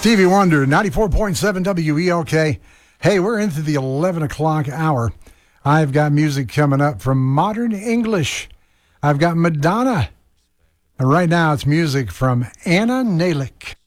Stevie Wonder, 94.7 WELK. Hey, we're into the 11 o'clock hour. I've got music coming up from Modern English. I've got Madonna. And right now it's music from Anna Nalick.